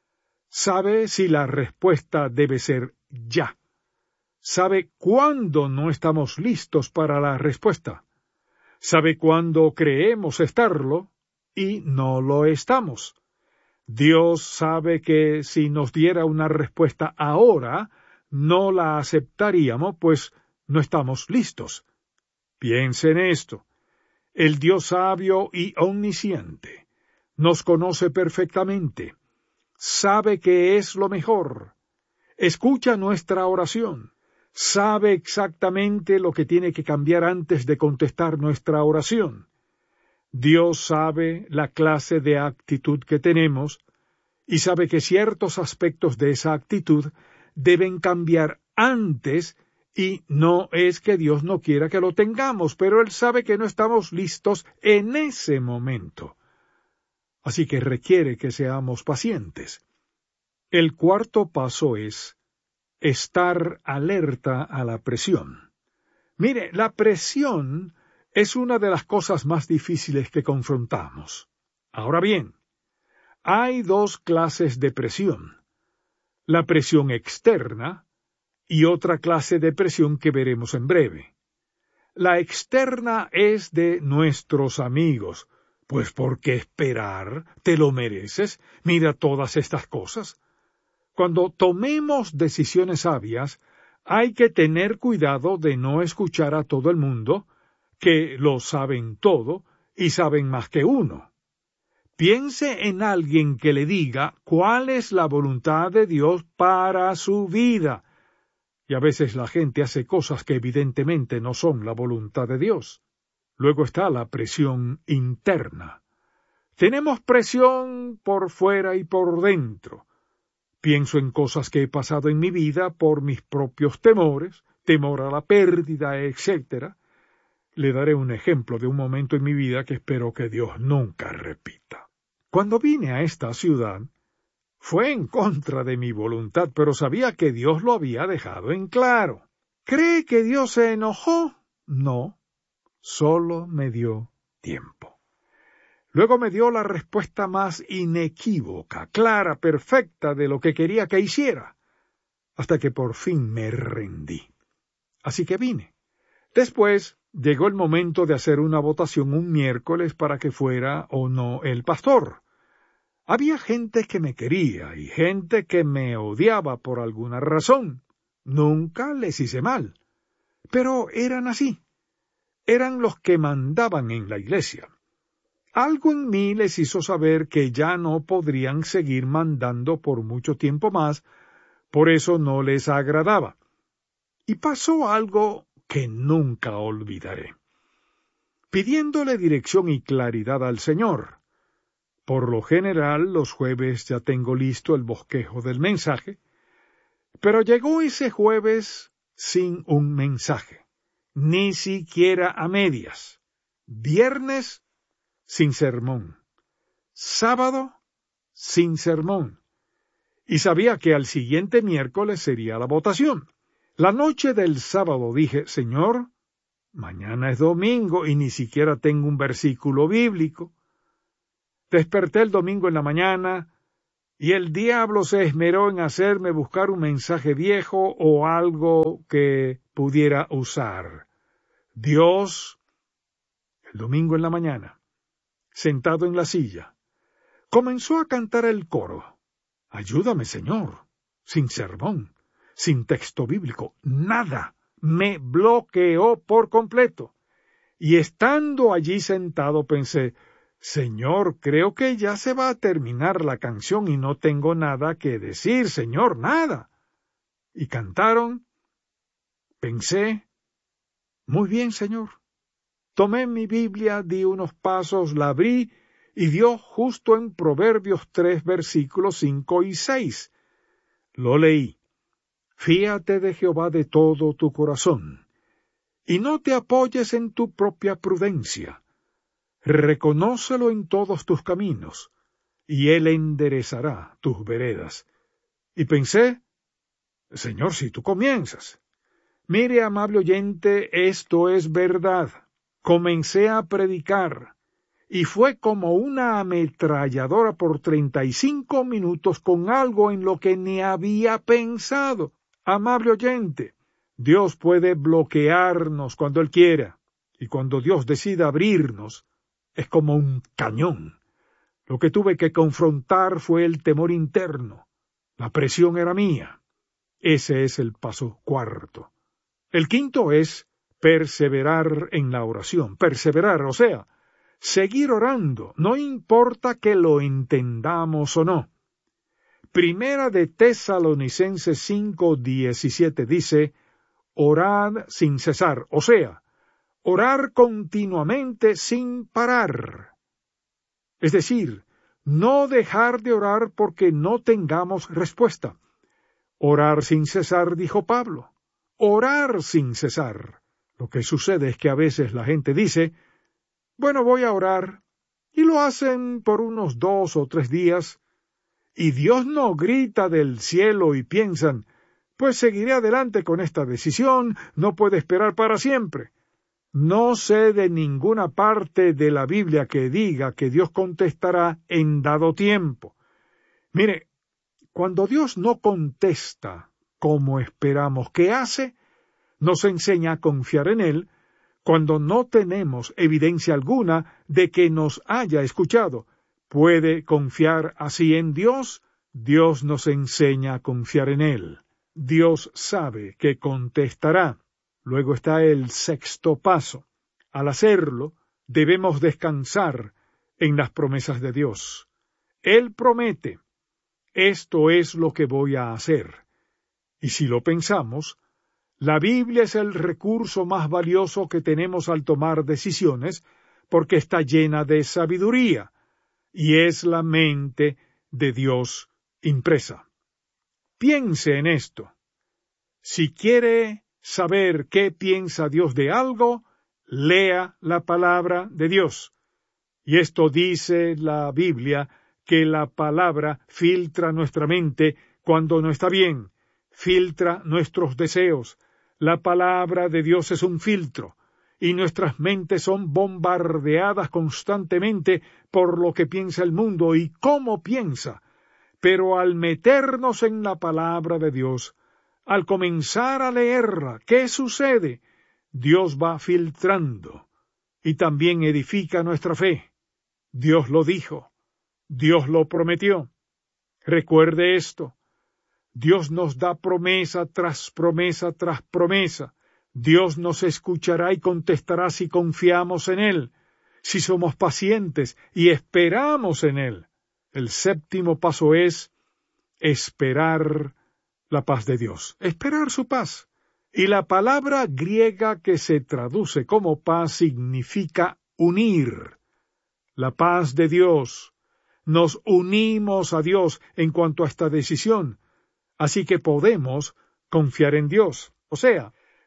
Sabe si la respuesta debe ser ya. Sabe cuándo no estamos listos para la respuesta. Sabe cuándo creemos estarlo y no lo estamos. Dios sabe que si nos diera una respuesta ahora, no la aceptaríamos, pues no estamos listos. Piense en esto. El Dios sabio y omnisciente nos conoce perfectamente, sabe que es lo mejor, escucha nuestra oración, sabe exactamente lo que tiene que cambiar antes de contestar nuestra oración. Dios sabe la clase de actitud que tenemos y sabe que ciertos aspectos de esa actitud deben cambiar antes. Y no es que Dios no quiera que lo tengamos, pero Él sabe que no estamos listos en ese momento. Así que requiere que seamos pacientes. El cuarto paso es estar alerta a la presión. Mire, la presión es una de las cosas más difíciles que confrontamos. Ahora bien, hay dos clases de presión. La presión externa, y otra clase de presión que veremos en breve. La externa es de nuestros amigos. Pues ¿por qué esperar? ¿Te lo mereces? Mira todas estas cosas. Cuando tomemos decisiones sabias, hay que tener cuidado de no escuchar a todo el mundo, que lo saben todo y saben más que uno. Piense en alguien que le diga cuál es la voluntad de Dios para su vida. Y a veces la gente hace cosas que evidentemente no son la voluntad de Dios. Luego está la presión interna. Tenemos presión por fuera y por dentro. Pienso en cosas que he pasado en mi vida por mis propios temores, temor a la pérdida, etc. Le daré un ejemplo de un momento en mi vida que espero que Dios nunca repita. Cuando vine a esta ciudad, fue en contra de mi voluntad, pero sabía que Dios lo había dejado en claro. ¿Cree que Dios se enojó? No, solo me dio tiempo. Luego me dio la respuesta más inequívoca, clara, perfecta de lo que quería que hiciera, hasta que por fin me rendí. Así que vine. Después llegó el momento de hacer una votación un miércoles para que fuera o no el pastor. Había gente que me quería y gente que me odiaba por alguna razón. Nunca les hice mal. Pero eran así. Eran los que mandaban en la iglesia. Algo en mí les hizo saber que ya no podrían seguir mandando por mucho tiempo más, por eso no les agradaba. Y pasó algo que nunca olvidaré. Pidiéndole dirección y claridad al Señor. Por lo general, los jueves ya tengo listo el bosquejo del mensaje, pero llegó ese jueves sin un mensaje. ni siquiera a medias. Viernes, sin sermón. Sábado, sin sermón. Y sabía que al siguiente miércoles sería la votación. La noche del sábado dije, Señor, mañana es domingo y ni siquiera tengo un versículo bíblico. Desperté el domingo en la mañana y el diablo se esmeró en hacerme buscar un mensaje viejo o algo que pudiera usar. Dios, el domingo en la mañana, sentado en la silla, comenzó a cantar el coro. Ayúdame, Señor, sin sermón, sin texto bíblico, nada. Me bloqueó por completo. Y estando allí sentado pensé, Señor, creo que ya se va a terminar la canción y no tengo nada que decir, Señor, nada. Y cantaron. Pensé, muy bien, Señor. Tomé mi Biblia, di unos pasos, la abrí y dio justo en Proverbios 3, versículos 5 y 6. Lo leí. Fíate de Jehová de todo tu corazón, y no te apoyes en tu propia prudencia. Reconócelo en todos tus caminos, y él enderezará tus veredas. Y pensé, Señor, si tú comienzas. Mire, amable oyente, esto es verdad. Comencé a predicar, y fue como una ametralladora por 35 minutos con algo en lo que ni había pensado. Amable oyente, Dios puede bloquearnos cuando Él quiera, y cuando Dios decida abrirnos, es como un cañón. Lo que tuve que confrontar fue el temor interno. La presión era mía. Ese es el paso cuarto. El quinto es perseverar en la oración. Perseverar, o sea, seguir orando, no importa que lo entendamos o no. Primera de Tesalonicenses 5:17 dice, orad sin cesar, o sea, orar continuamente sin parar. Es decir, no dejar de orar porque no tengamos respuesta. Orar sin cesar, dijo Pablo. Orar sin cesar. Lo que sucede es que a veces la gente dice, bueno, voy a orar, y lo hacen por unos 2 o 3 días, y Dios no grita del cielo y piensan, pues seguiré adelante con esta decisión, no puede esperar para siempre. No sé de ninguna parte de la Biblia que diga que Dios contestará en dado tiempo. Mire, cuando Dios no contesta como esperamos que hace, nos enseña a confiar en Él cuando no tenemos evidencia alguna de que nos haya escuchado. ¿Puede confiar así en Dios? Dios nos enseña a confiar en Él. Dios sabe que contestará. Luego está el sexto paso. Al hacerlo, debemos descansar en las promesas de Dios. Él promete, esto es lo que voy a hacer. Y si lo pensamos, la Biblia es el recurso más valioso que tenemos al tomar decisiones, porque está llena de sabiduría, y es la mente de Dios impresa. Piense en esto. Si quiere saber qué piensa Dios de algo, lea la palabra de Dios. Y esto dice la Biblia, que la palabra filtra nuestra mente cuando no está bien, filtra nuestros deseos. La palabra de Dios es un filtro, y nuestras mentes son bombardeadas constantemente por lo que piensa el mundo y cómo piensa. Pero al meternos en la palabra de Dios, al comenzar a leerla, ¿qué sucede? Dios va filtrando y también edifica nuestra fe. Dios lo dijo, Dios lo prometió. Recuerde esto, Dios nos da promesa tras promesa tras promesa. Dios nos escuchará y contestará si confiamos en Él, si somos pacientes y esperamos en Él. El séptimo paso es esperar la paz de Dios, esperar su paz. Y la palabra griega que se traduce como paz significa unir. La paz de Dios. Nos unimos a Dios en cuanto a esta decisión, así que podemos confiar en Dios. O sea,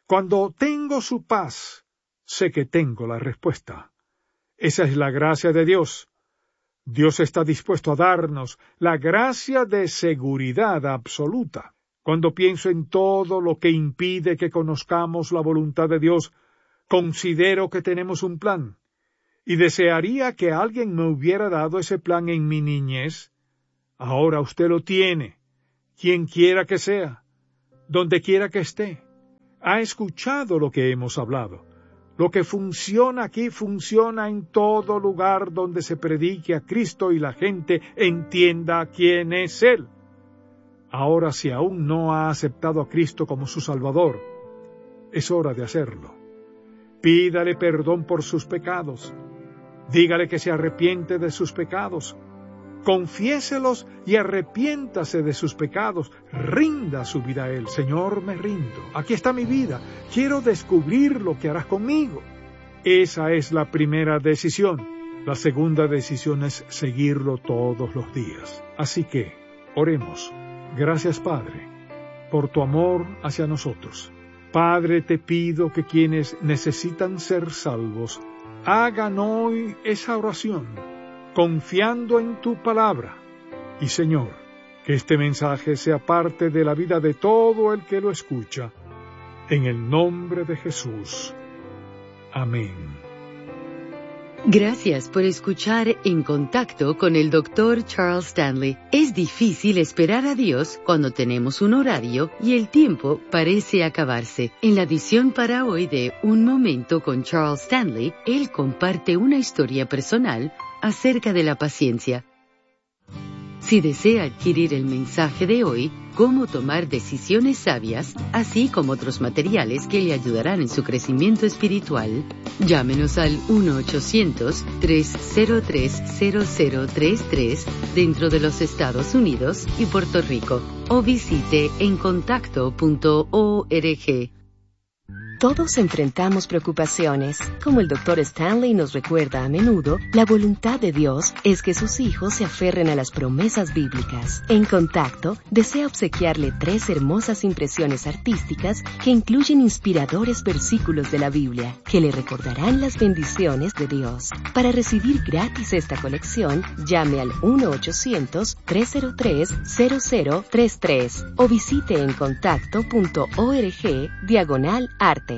Cuando tengo su paz, sé que tengo la respuesta. Esa es la gracia de Dios. Dios está dispuesto a darnos la gracia de seguridad absoluta. Cuando pienso en todo lo que impide que conozcamos la voluntad de Dios, considero que tenemos un plan, y desearía que alguien me hubiera dado ese plan en mi niñez. Ahora usted lo tiene, quien quiera que sea, donde quiera que esté. Ha escuchado lo que hemos hablado. Lo que funciona aquí funciona en todo lugar donde se predique a Cristo y la gente entienda quién es Él. Ahora, si aún no ha aceptado a Cristo como su Salvador, es hora de hacerlo. Pídale perdón por sus pecados. Dígale que se arrepiente de sus pecados. Confiéselos y arrepiéntase de sus pecados. Rinda su vida a Él. Señor, me rindo. Aquí está mi vida. Quiero descubrir lo que harás conmigo. Esa es la primera decisión. La segunda decisión es seguirlo todos los días. Así que, oremos. Gracias, Padre, por tu amor hacia nosotros. Padre, te pido que quienes necesitan ser salvos hagan hoy esa oración, confiando en tu palabra. Y Señor, que este mensaje sea parte de la vida de todo el que lo escucha. En el nombre de Jesús. Amén. Gracias por escuchar En Contacto con el Dr. Charles Stanley. Es difícil esperar a Dios cuando tenemos un horario y el tiempo parece acabarse. En la edición para hoy de Un Momento con Charles Stanley, él comparte una historia personal acerca de la paciencia. Si desea adquirir el mensaje de hoy, Cómo tomar decisiones sabias, así como otros materiales que le ayudarán en su crecimiento espiritual, llámenos al 1-800-303-0033 dentro de los Estados Unidos y Puerto Rico, o visite encontacto.org. Todos enfrentamos preocupaciones. Como el Dr. Stanley nos recuerda a menudo, la voluntad de Dios es que sus hijos se aferren a las promesas bíblicas. En Contacto, desea obsequiarle 3 hermosas impresiones artísticas que incluyen inspiradores versículos de la Biblia, que le recordarán las bendiciones de Dios. Para recibir gratis esta colección, llame al 1-800-303-0033 o visite encontacto.org/arte.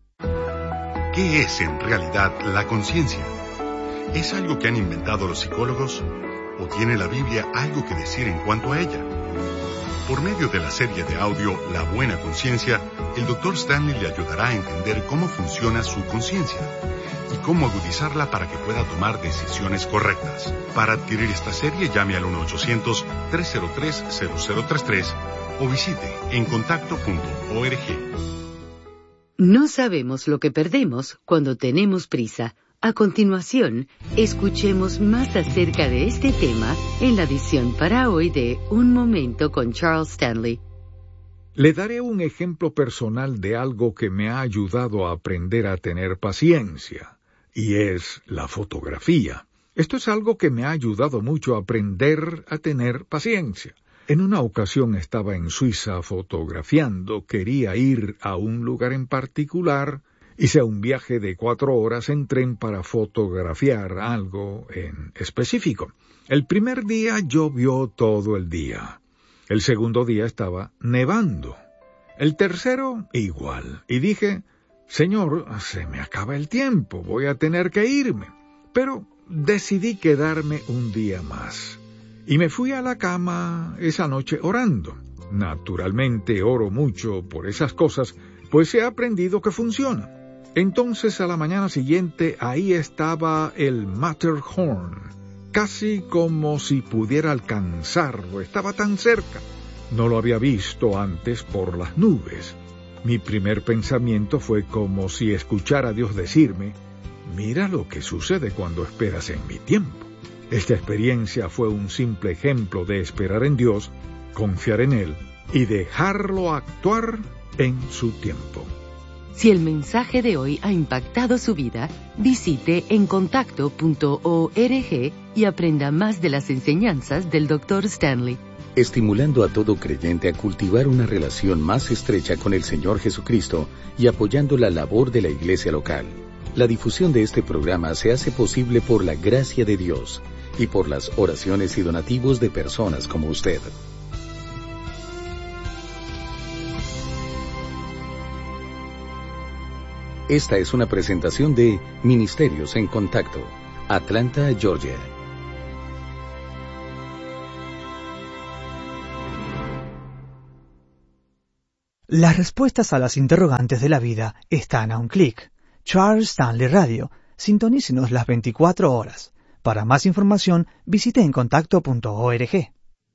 ¿Qué es en realidad la conciencia? ¿Es algo que han inventado los psicólogos? ¿O tiene la Biblia algo que decir en cuanto a ella? Por medio de la serie de audio La Buena Conciencia, el Dr. Stanley le ayudará a entender cómo funciona su conciencia y cómo agudizarla para que pueda tomar decisiones correctas. Para adquirir esta serie, llame al 1-800-303-0033 o visite encontacto.org. No sabemos lo que perdemos cuando tenemos prisa. A continuación, escuchemos más acerca de este tema en la edición para hoy de Un Momento con Charles Stanley. Le daré un ejemplo personal de algo que me ha ayudado a aprender a tener paciencia, y es la fotografía. Esto es algo que me ha ayudado mucho a aprender a tener paciencia. En una ocasión estaba en Suiza fotografiando, quería ir a un lugar en particular, hice un viaje de 4 horas en tren para fotografiar algo en específico. El primer día llovió todo el día. El segundo día estaba nevando. El tercero igual. Y dije, Señor, se me acaba el tiempo, voy a tener que irme. Pero decidí quedarme un día más. Y me fui a la cama esa noche orando. Naturalmente oro mucho por esas cosas, pues he aprendido que funciona. Entonces a la mañana siguiente ahí estaba el Matterhorn, casi como si pudiera alcanzarlo, estaba tan cerca. No lo había visto antes por las nubes. Mi primer pensamiento fue como si escuchara a Dios decirme, mira lo que sucede cuando esperas en mi tiempo. Esta experiencia fue un simple ejemplo de esperar en Dios, confiar en Él y dejarlo actuar en su tiempo. Si el mensaje de hoy ha impactado su vida, visite encontacto.org y aprenda más de las enseñanzas del Dr. Stanley. Estimulando a todo creyente a cultivar una relación más estrecha con el Señor Jesucristo y apoyando la labor de la iglesia local. La difusión de este programa se hace posible por la gracia de Dios y por las oraciones y donativos de personas como usted. Esta es una presentación de Ministerios en Contacto, Atlanta, Georgia. Las respuestas a las interrogantes de la vida están a un clic. Charles Stanley Radio. Sintonícenos las 24 horas. Para más información, visite encontacto.org.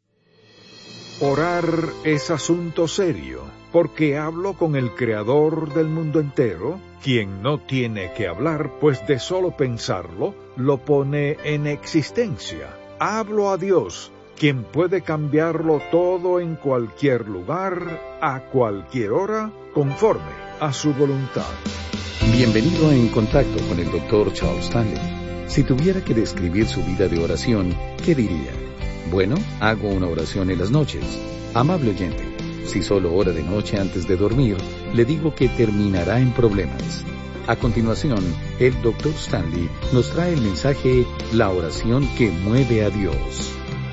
Orar es asunto serio, porque hablo con el Creador del mundo entero, quien no tiene que hablar, pues de solo pensarlo, lo pone en existencia. Hablo a Dios, quien puede cambiarlo todo en cualquier lugar, a cualquier hora, conforme a su voluntad. Bienvenido a En Contacto con el Dr. Charles Stanley. Si tuviera que describir su vida de oración, ¿qué diría? Bueno, hago una oración en las noches. Amable oyente, si solo ora de noche antes de dormir, le digo que terminará en problemas. A continuación, el Dr. Stanley nos trae el mensaje La oración que mueve a Dios.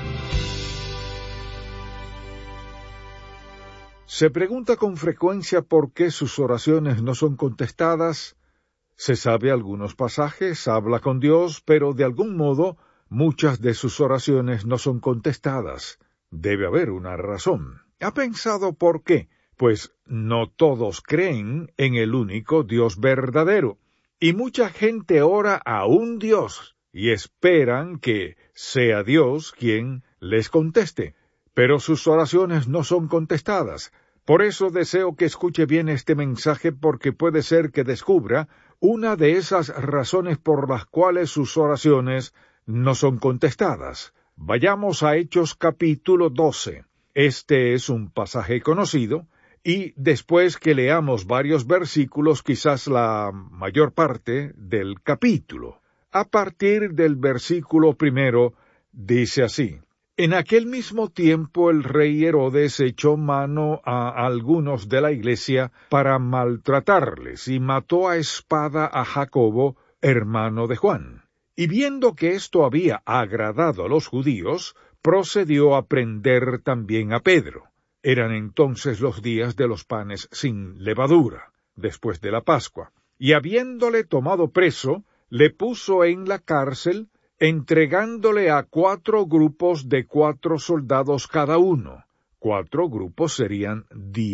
¿Se pregunta con frecuencia por qué sus oraciones no son contestadas? Se sabe algunos pasajes, habla con Dios, pero de algún modo muchas de sus oraciones no son contestadas. Debe haber una razón. ¿Ha pensado por qué? Pues no todos creen en el único Dios verdadero, y mucha gente ora a un Dios y esperan que sea Dios quien les conteste, pero sus oraciones no son contestadas. Por eso deseo que escuche bien este mensaje, porque puede ser que descubra una de esas razones por las cuales sus oraciones no son contestadas. Vayamos a Hechos capítulo 12. Este es un pasaje conocido, y después que leamos varios versículos, quizás la mayor parte del capítulo. A partir del versículo 1, dice así: En aquel mismo tiempo el rey Herodes echó mano a algunos de la iglesia para maltratarles, y mató a espada a Jacobo, hermano de Juan. Y viendo que esto había agradado a los judíos, procedió a prender también a Pedro. Eran entonces los días de los panes sin levadura, después de la Pascua. Y habiéndole tomado preso, le puso en la cárcel, entregándole a 4 grupos de 4 soldados cada uno. 4 grupos serían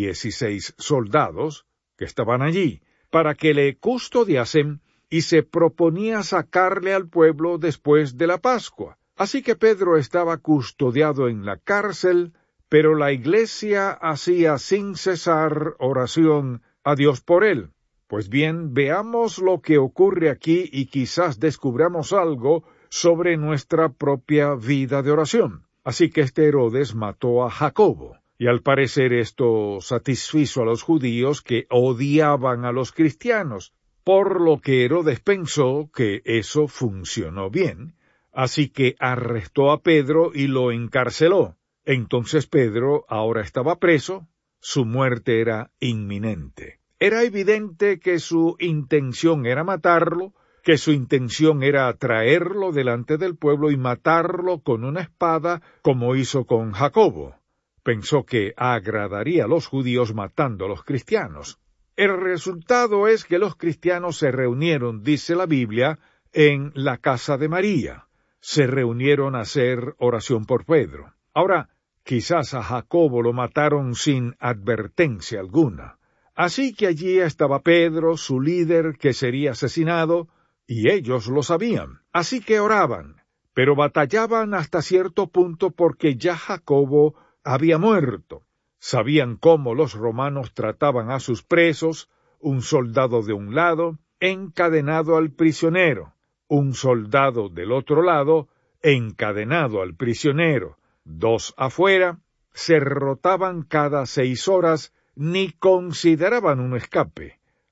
16 soldados que estaban allí, para que le custodiasen, y se proponía sacarle al pueblo después de la Pascua. Así que Pedro estaba custodiado en la cárcel, pero la iglesia hacía sin cesar oración a Dios por él. Pues bien, veamos lo que ocurre aquí y quizás descubramos algo sobre nuestra propia vida de oración. Así que este Herodes mató a Jacobo, y al parecer esto satisfizo a los judíos que odiaban a los cristianos, por lo que Herodes pensó que eso funcionó bien, así que arrestó a Pedro y lo encarceló. Entonces Pedro ahora estaba preso, su muerte era inminente. Era evidente que su intención era matarlo, que su intención era traerlo delante del pueblo y matarlo con una espada, como hizo con Jacobo. Pensó que agradaría a los judíos matando a los cristianos. El resultado es que los cristianos se reunieron, dice la Biblia, en la casa de María. Se reunieron a hacer oración por Pedro. Ahora, quizás a Jacobo lo mataron sin advertencia alguna. Así que allí estaba Pedro, su líder, que sería asesinado, y ellos lo sabían. Así que oraban, pero batallaban hasta cierto punto porque ya Jacobo había muerto. Sabían cómo los romanos trataban a sus presos, un soldado de un lado, encadenado al prisionero, un soldado del otro lado, encadenado al prisionero, 2 afuera, se rotaban cada 6 horas, ni consideraban un escape.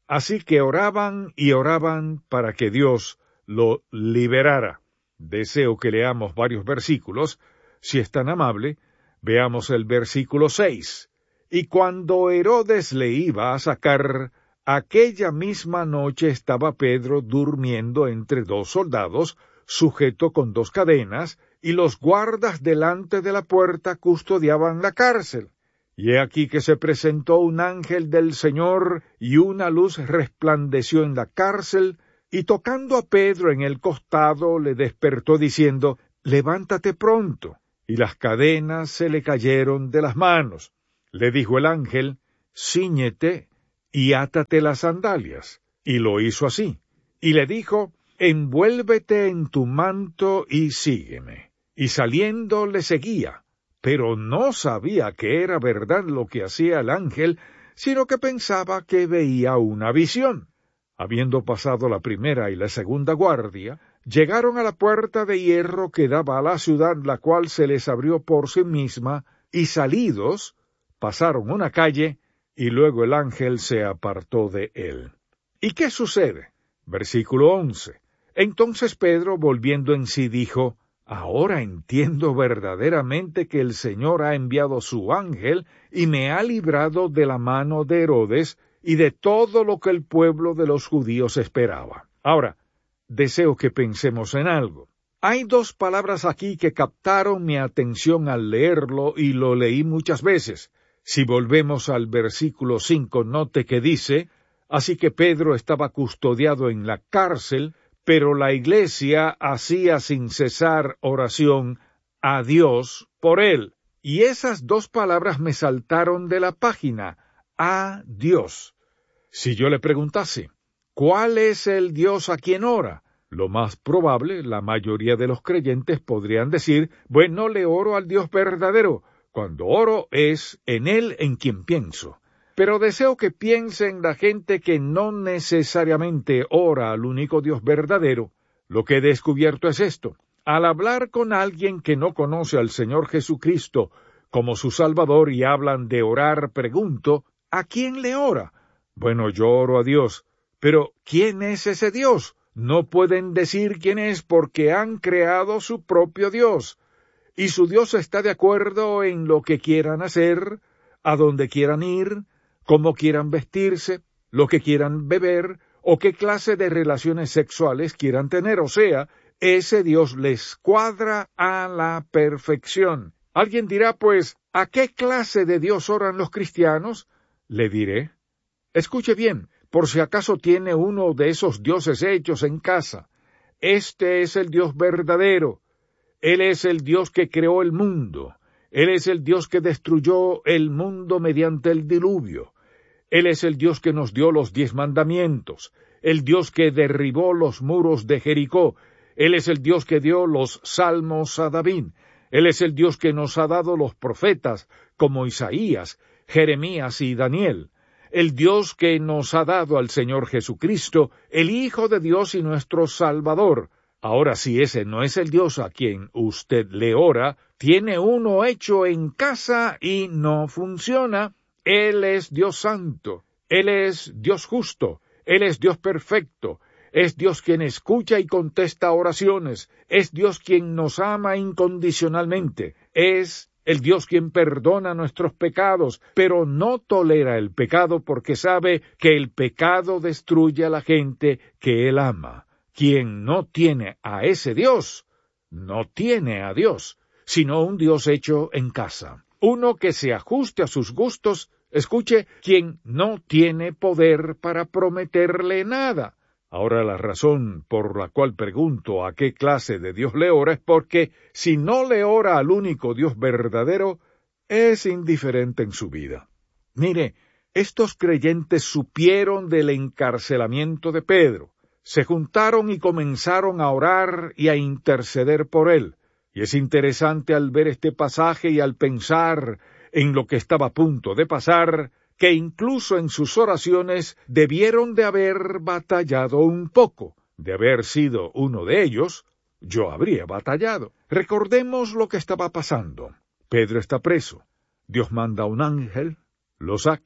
Así que oraban y oraban para que Dios lo liberara. Deseo que leamos varios versículos. Si es tan amable, veamos el versículo 6. Y cuando Herodes le iba a sacar, aquella misma noche estaba Pedro durmiendo entre dos soldados, sujeto con dos cadenas, y los guardas delante de la puerta custodiaban la cárcel. Y he aquí que se presentó un ángel del Señor, y una luz resplandeció en la cárcel, y tocando a Pedro en el costado, le despertó diciendo, «Levántate pronto». Y las cadenas se le cayeron de las manos. Le dijo el ángel, «Cíñete y átate las sandalias». Y lo hizo así. Y le dijo, «Envuélvete en tu manto y sígueme». Y saliendo le seguía, pero no sabía que era verdad lo que hacía el ángel, sino que pensaba que veía una visión. Habiendo pasado la primera y la segunda guardia, llegaron a la puerta de hierro que daba a la ciudad, la cual se les abrió por sí misma, y salidos, pasaron una calle, y luego el ángel se apartó de él. ¿Y qué sucede? Versículo 11. Entonces Pedro, volviendo en sí, dijo, «Ahora entiendo verdaderamente que el Señor ha enviado su ángel y me ha librado de la mano de Herodes y de todo lo que el pueblo de los judíos esperaba». Ahora, deseo que pensemos en algo. Hay dos palabras aquí que captaron mi atención al leerlo y lo leí muchas veces. Si volvemos al versículo 5, note que dice, «Así que Pedro estaba custodiado en la cárcel, pero la iglesia hacía sin cesar oración a Dios por él». Y esas dos palabras me saltaron de la página, a Dios. Si yo le preguntase, ¿cuál es el Dios a quien ora? Lo más probable, la mayoría de los creyentes podrían decir, bueno, le oro al Dios verdadero. Cuando oro es en Él en quien pienso. Pero deseo que piensen la gente que no necesariamente ora al único Dios verdadero. Lo que he descubierto es esto. Al hablar con alguien que no conoce al Señor Jesucristo como su Salvador y hablan de orar, pregunto, ¿a quién le ora? Bueno, yo oro a Dios. Pero, ¿quién es ese Dios? No pueden decir quién es porque han creado su propio Dios. Y su Dios está de acuerdo en lo que quieran hacer, a dónde quieran ir, cómo quieran vestirse, lo que quieran beber, o qué clase de relaciones sexuales quieran tener. O sea, ese Dios les cuadra a la perfección. Alguien dirá, pues, ¿a qué clase de Dios oran los cristianos? Le diré. Escuche bien, por si acaso tiene uno de esos dioses hechos en casa. Este es el Dios verdadero. Él es el Dios que creó el mundo. Él es el Dios que destruyó el mundo mediante el diluvio. Él es el Dios que nos dio los 10 mandamientos, el Dios que derribó los muros de Jericó. Él es el Dios que dio los salmos a David. Él es el Dios que nos ha dado los profetas, como Isaías, Jeremías y Daniel. El Dios que nos ha dado al Señor Jesucristo, el Hijo de Dios y nuestro Salvador. Ahora, si ese no es el Dios a quien usted le ora, tiene uno hecho en casa y no funciona. Él es Dios santo, Él es Dios justo, Él es Dios perfecto, es Dios quien escucha y contesta oraciones, es Dios quien nos ama incondicionalmente, es el Dios quien perdona nuestros pecados, pero no tolera el pecado porque sabe que el pecado destruye a la gente que Él ama. Quien no tiene a ese Dios, no tiene a Dios, sino un Dios hecho en casa. Uno que se ajuste a sus gustos, escuche, quien no tiene poder para prometerle nada. Ahora la razón por la cual pregunto a qué clase de Dios le ora es porque si no le ora al único Dios verdadero, es indiferente en su vida. Mire, estos creyentes supieron del encarcelamiento de Pedro, se juntaron y comenzaron a orar y a interceder por él. Y es interesante al ver este pasaje y al pensar en lo que estaba a punto de pasar, que incluso en sus oraciones debieron de haber batallado un poco. De haber sido uno de ellos, yo habría batallado. Recordemos lo que estaba pasando. Pedro está preso. Dios manda a un ángel, lo saca,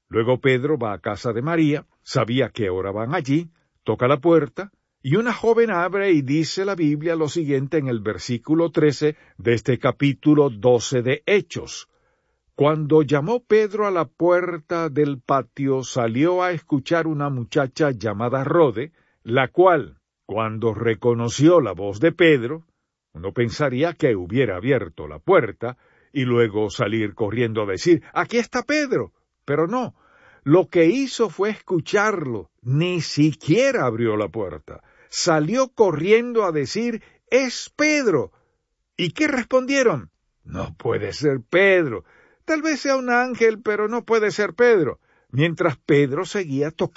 Luego Pedro va a casa de María, sabía que ahora van allí, toca la puerta, y una joven abre y dice la Biblia lo siguiente en el versículo 13 de este capítulo 12 de Hechos. Cuando llamó Pedro a la puerta del patio, salió a escuchar una muchacha llamada Rode, la cual, cuando reconoció la voz de Pedro, uno pensaría que hubiera abierto la puerta y luego salir corriendo a decir, «¡Aquí está Pedro!». Pero no, lo que hizo fue escucharlo, ni siquiera abrió la puerta. Salió corriendo a decir, «¡Es Pedro!». ¿Y qué respondieron? «No puede ser Pedro. Tal vez sea un ángel, pero no puede ser Pedro». Mientras Pedro seguía tocando